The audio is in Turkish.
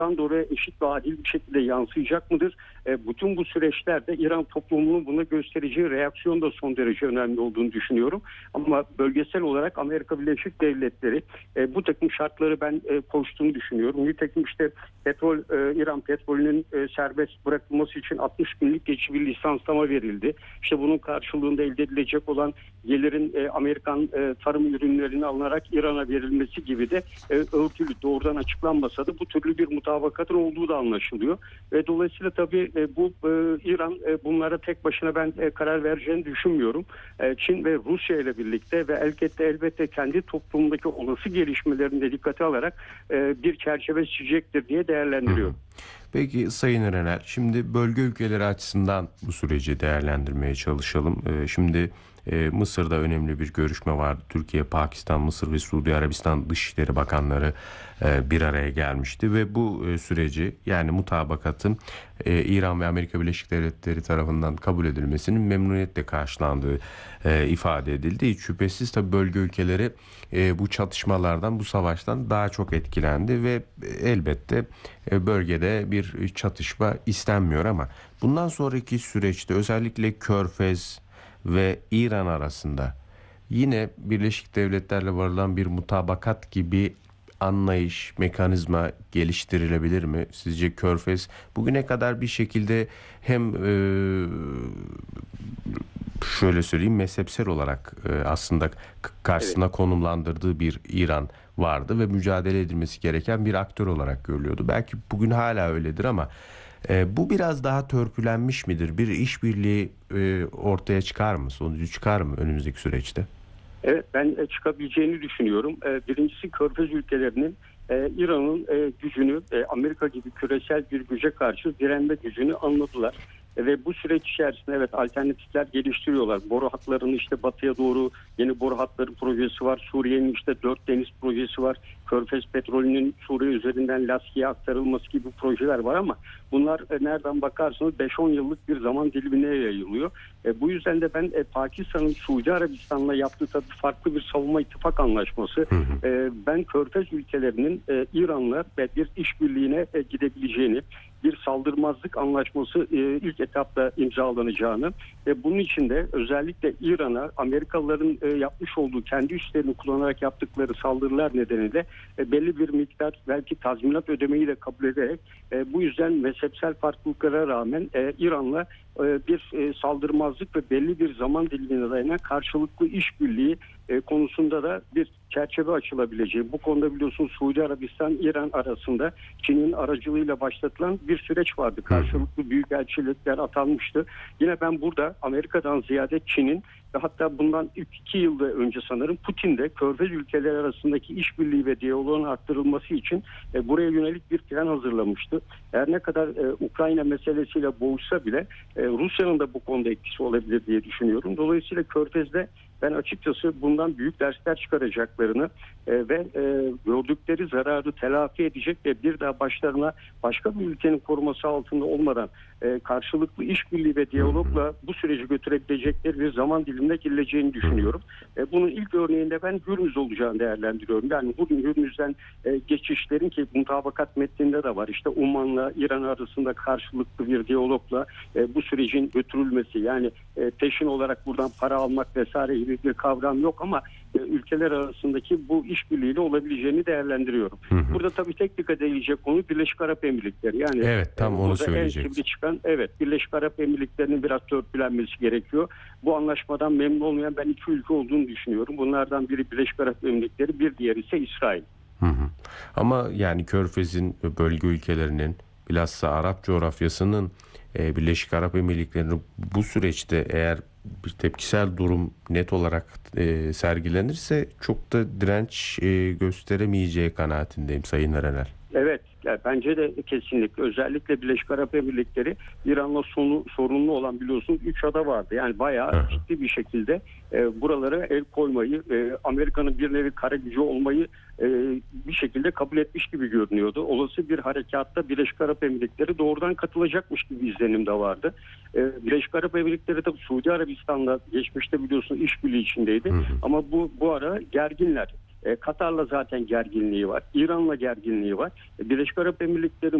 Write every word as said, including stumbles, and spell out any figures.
doğrudan doğruya eşit ve adil bir şekilde yansıyacak mıdır? E, bütün bu süreçlerde İran toplumunun buna göstereceği reaksiyon da son derece önemli olduğunu düşünüyorum. Ama bölgesel olarak Amerika Birleşik Devletleri e, bu takım şartları ben e, koştuğunu düşünüyorum. Nitekim işte petrol, e, İran petrolünün e, serbest bırakılması için altmış günlük geçici bir lisanslama verildi. İşte bunun karşılığında elde edilecek olan gelirin e, Amerikan e, tarım ürünlerini alınarak İran'a verilmesi gibi de e, örtülü, doğrudan açıklanmasa da bu türlü bir mutabakatın olduğu da anlaşılıyor. Ve dolayısıyla tabii e, bu e, İran e, bunlara tek başına ben e, karar vereceğini düşünmüyorum. E, Çin ve Rusya ile birlikte ve elbette elbette kendi toplumundaki olası gelişmelerini de dikkate alarak e, bir çerçeve çizecektir diye değerlendiriyorum. Peki Sayın Erenel, şimdi bölge ülkeleri açısından bu süreci değerlendirmeye çalışalım. Ee, şimdi e, Mısır'da önemli bir görüşme vardı. Türkiye, Pakistan, Mısır ve Suudi Arabistan Dışişleri Bakanları e, bir araya gelmişti ve bu e, süreci, yani mutabakatın e, İran ve Amerika Birleşik Devletleri tarafından kabul edilmesinin memnuniyetle karşılandığı e, ifade edildi. Hiç şüphesiz tabii bölge ülkeleri e, bu çatışmalardan, bu savaştan daha çok etkilendi ve e, elbette e, bölgede bir çatışma istenmiyor ama bundan sonraki süreçte özellikle Körfez ve İran arasında yine Birleşik Devletler'le varılan bir mutabakat gibi anlayış, mekanizma geliştirilebilir mi? Sizce Körfez bugüne kadar bir şekilde hem e, şöyle söyleyeyim, mezhepsel olarak e, aslında karşısına evet. konumlandırdığı bir İran vardı ve mücadele edilmesi gereken bir aktör olarak görülüyordu. Belki bugün hala öyledir ama e, bu biraz daha törpülenmiş midir? Bir işbirliği e, ortaya çıkar mı? Sonucu çıkar mı önümüzdeki süreçte? Evet, ben çıkabileceğini düşünüyorum. Birincisi Körfez ülkelerinin İran'ın gücünü, Amerika gibi küresel bir güce karşı direnme gücünü anladılar. Ve bu süreç içerisinde evet alternatifler geliştiriyorlar. Boru hatlarının işte batıya doğru yeni boru hatları projesi var. Suriye'nin işte dört deniz projesi var. Körfez petrolünün Suriye üzerinden Laski'ye aktarılması gibi projeler var ama bunlar e, nereden bakarsanız beş on yıllık bir zaman dilimine yayılıyor. E, bu yüzden de ben e, Pakistan'ın Suudi Arabistan'la yaptığı tabii farklı bir savunma ittifak anlaşması. E, ben Körfez ülkelerinin e, İran'la bir işbirliğine e, gidebileceğini, bir saldırmazlık anlaşması e, ilk etapta imzalanacağını ve bunun için de özellikle İran'a Amerikalıların e, yapmış olduğu kendi üslerini kullanarak yaptıkları saldırılar nedeniyle e, belli bir miktar belki tazminat ödemeyi de kabul ederek e, bu yüzden mezhepsel farklılıklara rağmen e, İran'la e, bir e, saldırmazlık ve belli bir zaman dilimine dayanan karşılıklı işbirliği e, konusunda da bir çerçeve açılabileceği. Bu konuda biliyorsunuz Suudi Arabistan İran arasında Çin'in aracılığıyla başlatılan bir süreç vardı. Karşılıklı büyükelçilikler atanmıştı. Yine ben burada Amerika'dan ziyade Çin'in ve hatta bundan iki yılda önce sanırım Putin de Körfez ülkeleri arasındaki işbirliği ve diyaloğun arttırılması için e, buraya yönelik bir plan hazırlamıştı. Her ne kadar e, Ukrayna meselesiyle boğuşsa bile e, Rusya'nın da bu konuda etkisi olabilir diye düşünüyorum. Dolayısıyla Körfez'de ben açıkçası bundan büyük dersler çıkaracaklarını e, ve e, gördükleri zararı telafi edecek ve bir daha başlarına başka bir ülkenin koruması altında olmadan e, karşılıklı işbirliği ve diyalogla bu süreci götürebilecekleri bir zaman dilimine girileceğini düşünüyorum. E, bunun ilk örneğinde ben Hürmüz olacağını değerlendiriyorum. Yani bugün Hürmüz'den e, geçişlerin ki mutabakat metninde de var. İşte Umman'la İran arasında karşılıklı bir diyalogla e, bu sürecin götürülmesi, yani e, peşin olarak buradan para almak vesaire gibi bir kavram yok ama e, ülkeler arasındaki bu işbirliğiyle olabileceğini değerlendiriyorum. Hı hı. Burada tabii tek dikkat edilecek konu Birleşik Arap Emirlikleri. Yani evet, tam onu söyleyecektim. Çıkan, evet, Birleşik Arap Emirlikleri'nin biraz törpülenmesi gerekiyor. Bu anlaşmadan memnun olmayan ben iki ülke olduğunu düşünüyorum. Bunlardan biri Birleşik Arap Emirlikleri, bir diğeri ise İsrail. Hı hı. Ama yani Körfez'in ve bölge ülkelerinin bilhassa Arap coğrafyasının e, Birleşik Arap Emirlikleri'nin bu süreçte eğer bir tepkisel durum net olarak e, sergilenirse çok da direnç e, gösteremeyeceği kanaatindeyim Sayın Erenel. Evet, yani bence de kesinlikle. Özellikle Birleşik Arap Emirlikleri İran'la sonu, sorunlu olan biliyorsunuz üç ada vardı. Yani bayağı Hı. ciddi bir şekilde e, buralara el koymayı, e, Amerika'nın bir nevi kara gücü olmayı e, bir şekilde kabul etmiş gibi görünüyordu. Olası bir harekatta Birleşik Arap Emirlikleri doğrudan katılacakmış gibi izlenim de vardı. E, Birleşik Arap Emirlikleri de Suudi Arabistan'la geçmişte biliyorsunuz işbirliği içindeydi. Hı. Ama bu bu ara gerginler. E, Katar'la zaten gerginliği var. İran'la gerginliği var. E, Birleşik Arap Emirlikleri'nin